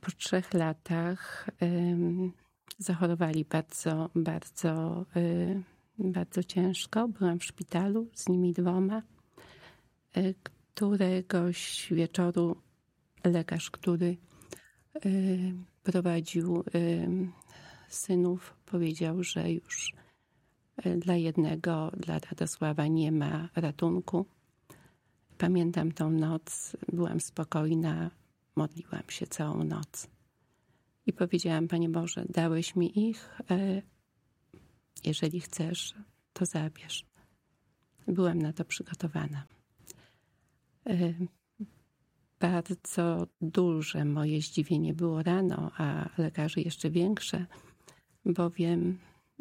Po 3 latach zachorowali bardzo ciężko. Byłam w szpitalu z nimi 2. Któregoś wieczoru lekarz, który prowadził synów, powiedział, że już dla jednego, dla Radosława nie ma ratunku. Pamiętam tą noc, byłam spokojna, modliłam się całą noc. I powiedziałam: Panie Boże, dałeś mi ich, jeżeli chcesz, to zabierz. Byłam na to przygotowana. Bardzo duże moje zdziwienie było rano, a lekarzy jeszcze większe, bowiem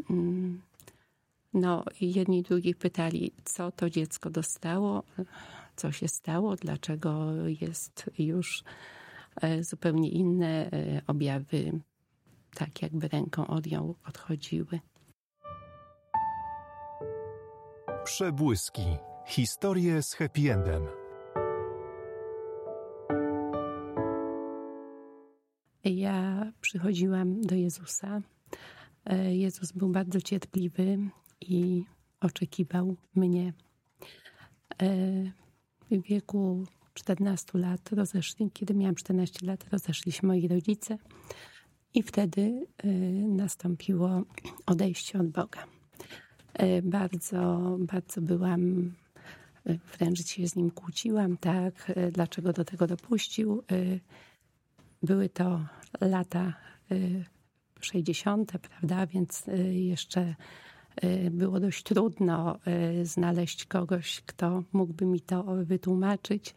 jedni drugich pytali, co to dziecko dostało, co się stało, dlaczego jest już zupełnie inne objawy, tak jakby ręką odchodziły. Przebłyski. Historie z happy endem. Ja przychodziłam do Jezusa. Jezus był bardzo cierpliwy i oczekiwał mnie. W wieku 14 lat kiedy miałam 14 lat, rozeszli się moi rodzice i wtedy nastąpiło odejście od Boga. Bardzo byłam, wręcz się z nim kłóciłam, tak, dlaczego do tego dopuścił. Były to lata 60., prawda, więc jeszcze było dość trudno znaleźć kogoś, kto mógłby mi to wytłumaczyć.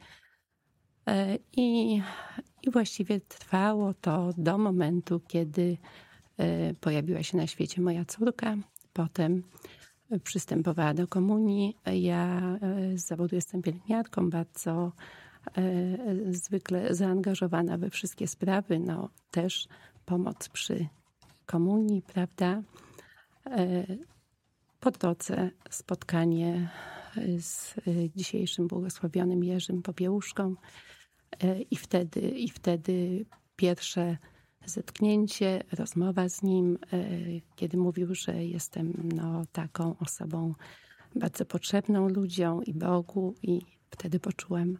I właściwie trwało to do momentu, kiedy pojawiła się na świecie moja córka. Potem przystępowała do komunii. Ja z zawodu jestem pielęgniarką, bardzo zwykle zaangażowana we wszystkie sprawy. Też pomoc przy komunii, prawda? Po drodze spotkanie z dzisiejszym błogosławionym Jerzym Popiełuszką i wtedy pierwsze zetknięcie, rozmowa z nim, kiedy mówił, że jestem taką osobą bardzo potrzebną ludziom i Bogu, i wtedy poczułam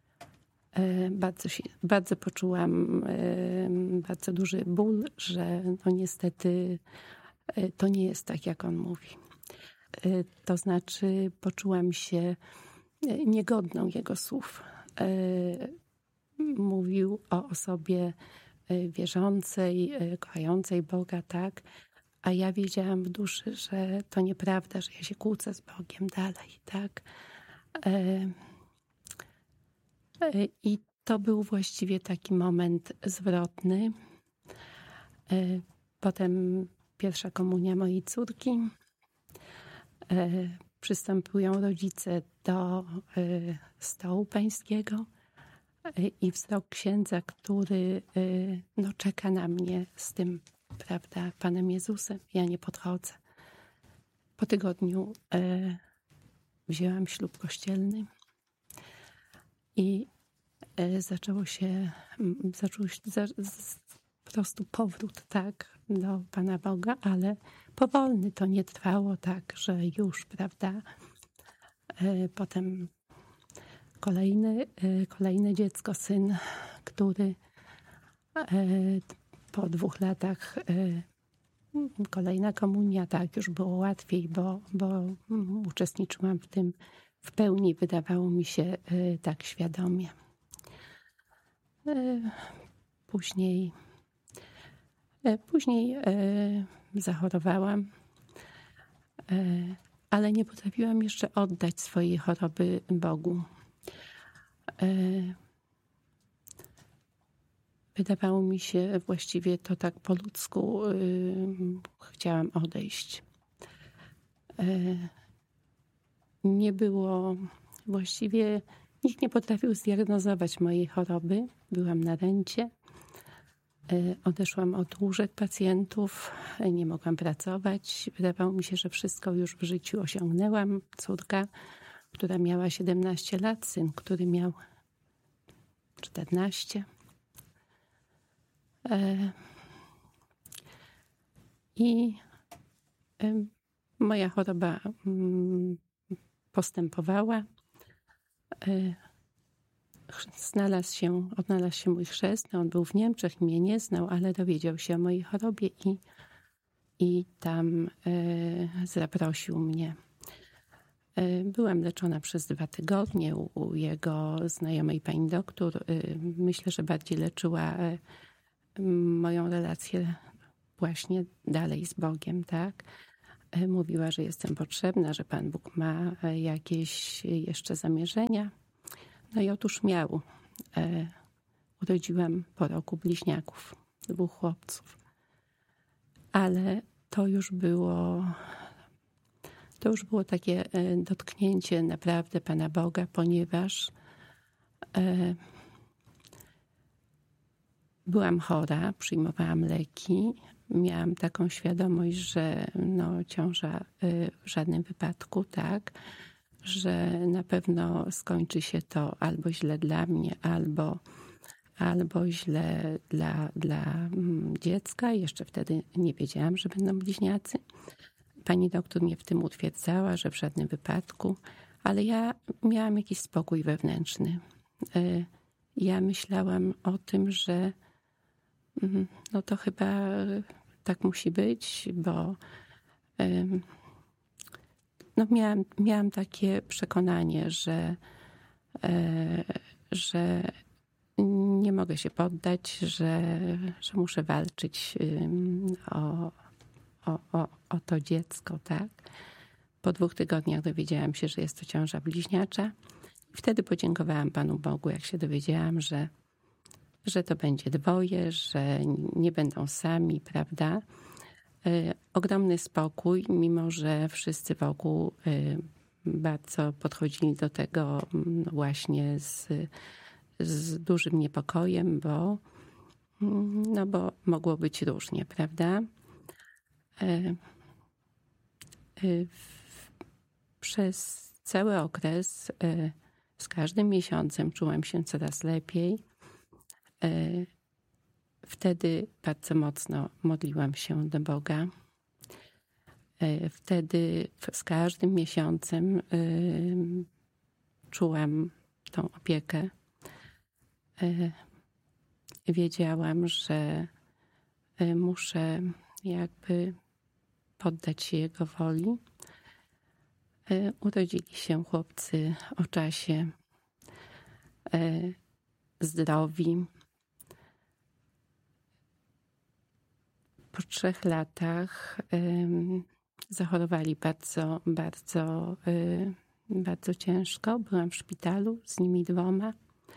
bardzo duży ból, że niestety to nie jest tak, jak on mówi. To znaczy poczułam się niegodną jego słów. Mówił o osobie wierzącej, kochającej Boga, tak, a ja wiedziałam w duszy, że to nieprawda, że ja się kłócę z Bogiem dalej, tak. I to był właściwie taki moment zwrotny. Potem pierwsza komunia mojej córki. Przystępują rodzice do stołu pańskiego i wzrok księdza, który czeka na mnie z tym, prawda, Panem Jezusem. Ja nie podchodzę. Po tygodniu wzięłam ślub kościelny i zaczął się po prostu powrót, tak, do Pana Boga, ale powolny. To nie trwało tak, że już, prawda. Potem kolejne dziecko, syn, który po 2 latach kolejna komunia, tak, już było łatwiej, bo uczestniczyłam w tym w pełni, wydawało mi się tak świadomie. Później zachorowałam, ale nie potrafiłam jeszcze oddać swojej choroby Bogu. Wydawało mi się właściwie to tak po ludzku, chciałam odejść. Nie było, właściwie nikt nie potrafił zdiagnozować mojej choroby. Byłam na rencie. Odeszłam od łóżek pacjentów, nie mogłam pracować. Wydawało mi się, że wszystko już w życiu osiągnęłam. Córka, która miała 17 lat, syn, który miał 14. I moja choroba postępowała. Odnalazł się mój chrzestny. On był w Niemczech, mnie nie znał, ale dowiedział się o mojej chorobie i tam zaprosił mnie. Byłam leczona przez 2 tygodnie u jego znajomej pani doktor. Myślę, że bardziej leczyła moją relację właśnie dalej z Bogiem, tak? Mówiła, że jestem potrzebna, że Pan Bóg ma jakieś jeszcze zamierzenia. No i otóż miał. Urodziłam po roku bliźniaków, 2 chłopców. Ale to już było takie dotknięcie naprawdę Pana Boga, ponieważ byłam chora, przyjmowałam leki. Miałam taką świadomość, że ciąża w żadnym wypadku, tak, że na pewno skończy się to albo źle dla mnie, albo źle dla dziecka. Jeszcze wtedy nie wiedziałam, że będą bliźniacy. Pani doktor mnie w tym utwierdzała, że w żadnym wypadku, ale ja miałam jakiś spokój wewnętrzny. Ja myślałam o tym, że to chyba tak musi być, bo miałam takie przekonanie, że nie mogę się poddać, że muszę walczyć o to dziecko, tak? Po 2 tygodniach dowiedziałam się, że jest to ciąża bliźniacza. Wtedy podziękowałam Panu Bogu, jak się dowiedziałam, że to będzie 2, że nie będą sami, prawda? Ogromny spokój, mimo że wszyscy wokół bardzo podchodzili do tego właśnie z dużym niepokojem, bo mogło być różnie, prawda? Przez cały okres, z każdym miesiącem czułam się coraz lepiej. Wtedy bardzo mocno modliłam się do Boga. Wtedy z każdym miesiącem czułam tą opiekę. Wiedziałam, że muszę jakby poddać się Jego woli. Urodzili się chłopcy o czasie, zdrowi. Po 3 latach zachorowali bardzo, bardzo, bardzo ciężko. Byłam w szpitalu z nimi 2.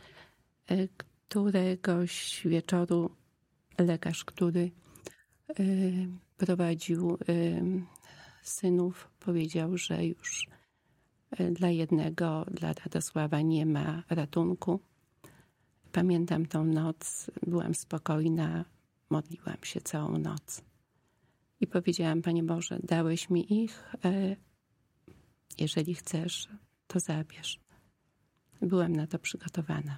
Któregoś wieczoru lekarz, który prowadził synów, powiedział, że już dla jednego, dla Radosława, nie ma ratunku. Pamiętam tą noc, byłam spokojna, modliłam się całą noc. I powiedziałam: Panie Boże, dałeś mi ich, jeżeli chcesz, to zabierz. Byłam na to przygotowana.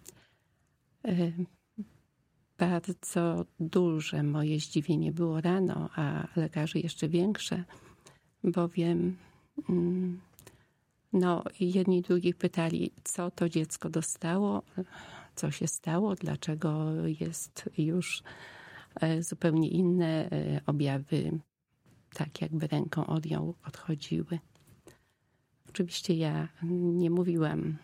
Bardzo duże moje zdziwienie było rano, a lekarzy jeszcze większe, bowiem jedni drugich pytali, co to dziecko dostało, co się stało, dlaczego jest już zupełnie inne objawy, tak jakby ręką odchodziły. Oczywiście ja nie mówiłam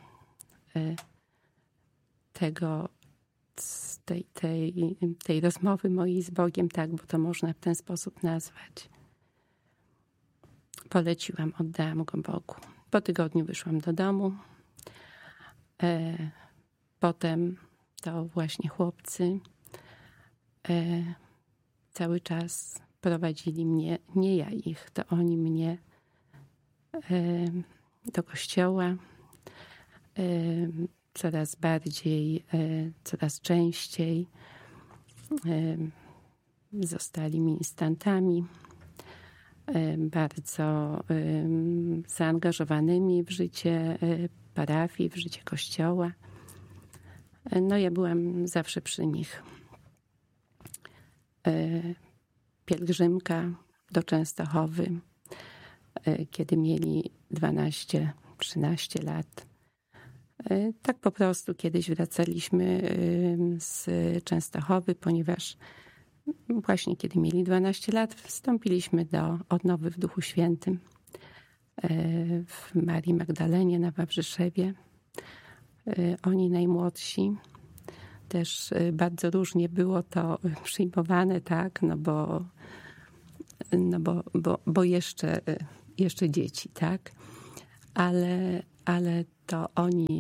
tego, z tej rozmowy mojej z Bogiem, tak, bo to można w ten sposób nazwać. Poleciłam, oddałam go Bogu. Po tygodniu wyszłam do domu. Potem to właśnie chłopcy cały czas prowadzili mnie, nie ja ich, to oni mnie do kościoła. Coraz bardziej, coraz częściej zostali ministrantami, bardzo zaangażowanymi w życie parafii, w życie kościoła. Ja byłam zawsze przy nich. pielgrzymka do Częstochowy, kiedy mieli 12-13 lat. Tak po prostu kiedyś wracaliśmy z Częstochowy, ponieważ właśnie kiedy mieli 12 lat, wstąpiliśmy do odnowy w Duchu Świętym w Marii Magdalenie na Wawrzyszewie. Oni najmłodsi. Też bardzo różnie było to przyjmowane, tak, bo jeszcze dzieci, tak, ale to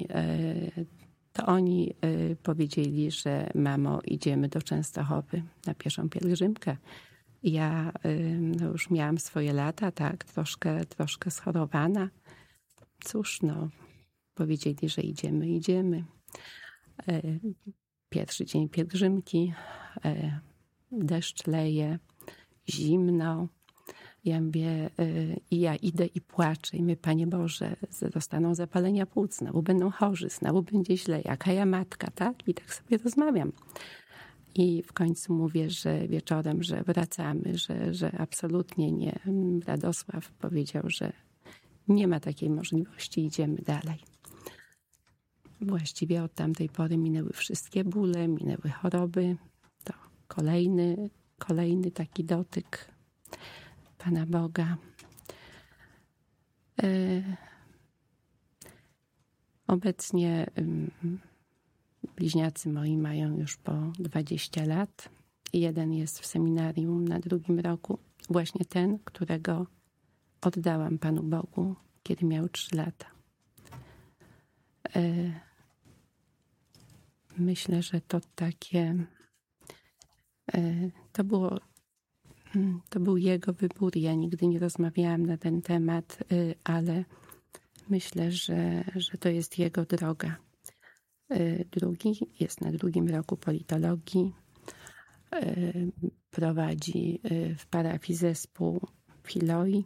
oni powiedzieli, że mamo, idziemy do Częstochowy na pieszą pielgrzymkę. Ja już miałam swoje lata, tak, troszkę schorowana. Cóż, powiedzieli, że idziemy. Pierwszy dzień pielgrzymki, deszcz leje, zimno. Ja mówię, i ja idę i płaczę i mówię, Panie Boże, dostaną zapalenia płuc, znowu będą chorzy, znowu będzie źle, jaka ja matka, tak? I tak sobie rozmawiam. I w końcu mówię, że wieczorem, że wracamy, że absolutnie nie. Radosław powiedział, że nie ma takiej możliwości, idziemy dalej. Właściwie od tamtej pory minęły wszystkie bóle, minęły choroby. To kolejny taki dotyk Pana Boga. Obecnie bliźniacy moi mają już po 20 lat. Jeden jest w seminarium na 2. roku. Właśnie ten, którego oddałam Panu Bogu, kiedy miał 3 lata. Myślę, że to takie... To był jego wybór. Ja nigdy nie rozmawiałam na ten temat, ale myślę, że to jest jego droga. Drugi jest na 2. roku politologii. Prowadzi w parafii zespół Filoi.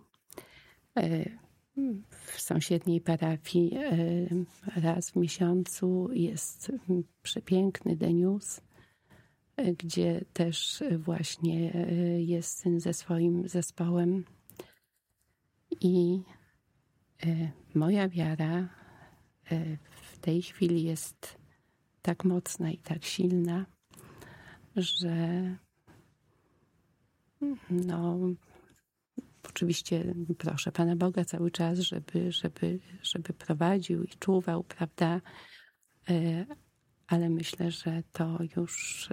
W sąsiedniej parafii raz w miesiącu jest przepiękny Denius, gdzie też właśnie jest syn ze swoim zespołem. I moja wiara w tej chwili jest tak mocna i tak silna, że oczywiście proszę Pana Boga cały czas, żeby prowadził i czuwał, prawda? Ale myślę, że to już,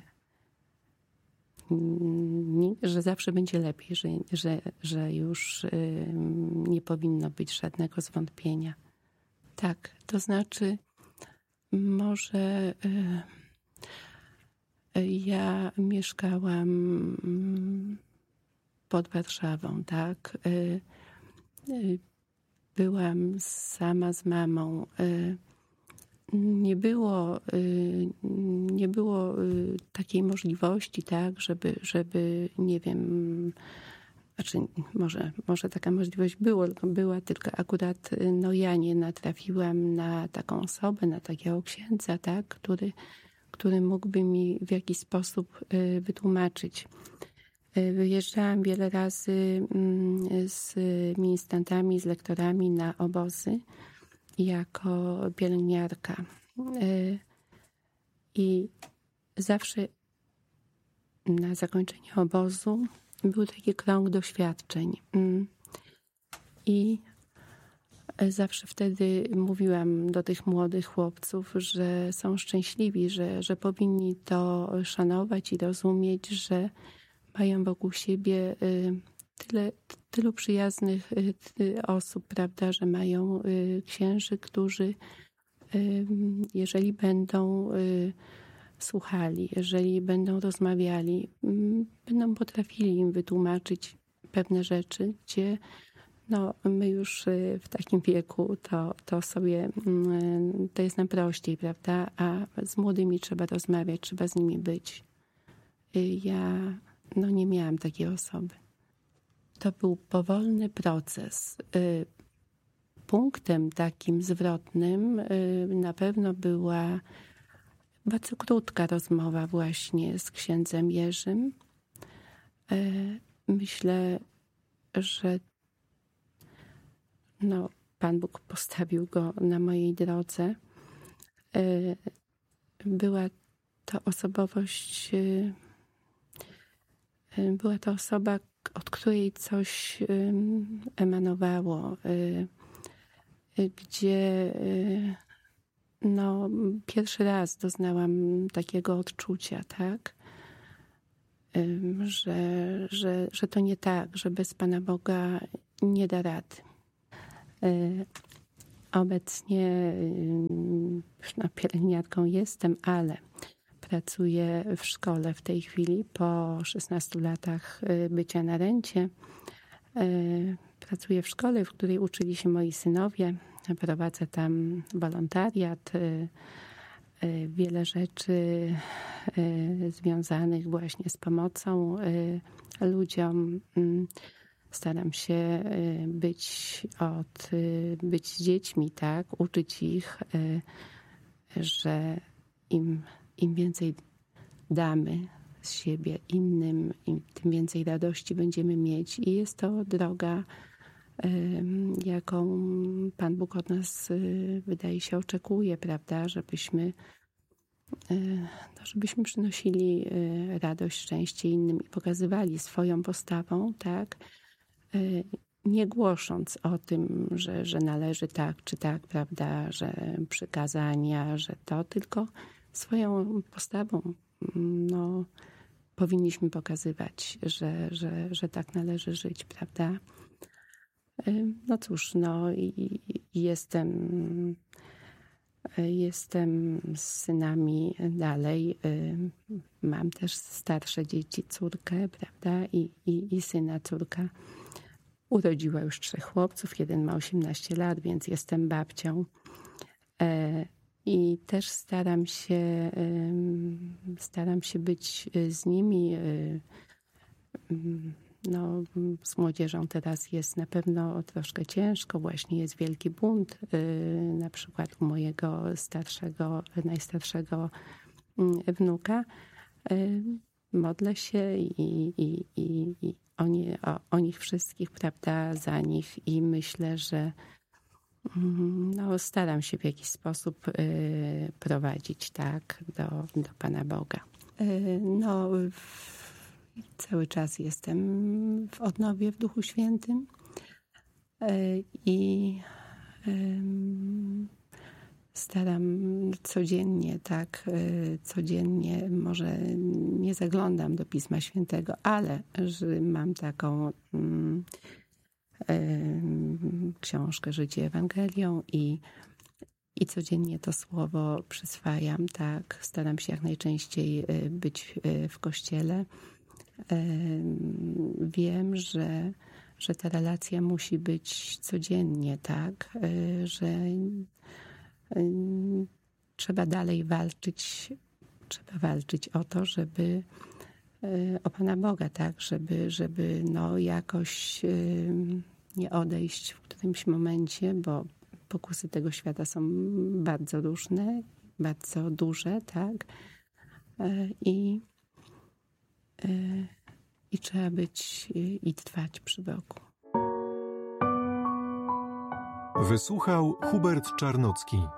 że zawsze będzie lepiej, że już nie powinno być żadnego zwątpienia. Tak, to znaczy może ja mieszkałam pod Warszawą, tak? Byłam sama z mamą. Nie było takiej możliwości, tak, żeby nie wiem, znaczy może taka możliwość była, tylko akurat ja nie natrafiłam na taką osobę, na takiego księdza, tak, który mógłby mi w jakiś sposób wytłumaczyć. Wyjeżdżałam wiele razy z ministrantami, z lektorami na obozy jako pielęgniarka. I zawsze na zakończenie obozu był taki krąg doświadczeń. I zawsze wtedy mówiłam do tych młodych chłopców, że są szczęśliwi, że powinni to szanować i rozumieć, że mają wokół siebie tylu przyjaznych osób, prawda, że mają księży, którzy jeżeli będą słuchali, jeżeli będą rozmawiali, będą potrafili im wytłumaczyć pewne rzeczy, gdzie my już w takim wieku to sobie, to jest nam prościej, prawda, a z młodymi trzeba rozmawiać, trzeba z nimi być. Ja nie miałam takiej osoby. To był powolny proces. Punktem takim zwrotnym na pewno była bardzo krótka rozmowa właśnie z księdzem Jerzym, Myślę, że Pan Bóg postawił go na mojej drodze. Była to osobowość, była to osoba, od której coś emanowało, gdzie pierwszy raz doznałam takiego odczucia, tak? Że to nie tak, że bez Pana Boga nie da rady. Obecnie pielęgniarką jestem, ale pracuję w szkole w tej chwili po 16 latach bycia na rencie. Pracuję w szkole, w której uczyli się moi synowie. Prowadzę tam wolontariat, wiele rzeczy związanych właśnie z pomocą ludziom. Staram się być z dziećmi, tak, uczyć ich, że im więcej damy z siebie innym, tym więcej radości będziemy mieć. I jest to droga, jaką Pan Bóg od nas, wydaje się, oczekuje, prawda, żebyśmy przynosili radość, szczęście innym i pokazywali swoją postawą, tak, nie głosząc o tym, że należy tak czy tak, prawda, że przykazania, że to, tylko swoją postawą powinniśmy pokazywać, że tak należy żyć, prawda. No cóż, jestem z synami dalej. Mam też starsze dzieci, córkę, prawda, i syna. Córka urodziła już 3 chłopców, jeden ma 18 lat, więc jestem babcią. I też staram się być z nimi. Z młodzieżą teraz jest na pewno troszkę ciężko. Właśnie jest wielki bunt. Na przykład u mojego najstarszego wnuka. Modlę się i o nich wszystkich, prawda, za nich, i myślę, że staram się w jakiś sposób prowadzić, tak, do Pana Boga. Cały czas jestem w odnowie w Duchu Świętym i staram codziennie, codziennie, może nie zaglądam do Pisma Świętego, ale że mam taką książkę Życie Ewangelią i codziennie to słowo przyswajam, tak. Staram się jak najczęściej być w kościele. Wiem, że ta relacja musi być codziennie, tak, że trzeba dalej walczyć o to, żeby o Pana Boga, tak, żeby jakoś nie odejść w którymś momencie, bo pokusy tego świata są bardzo różne, bardzo duże, tak, i trzeba być i trwać przy Bogu. Wysłuchał Hubert Czarnocki.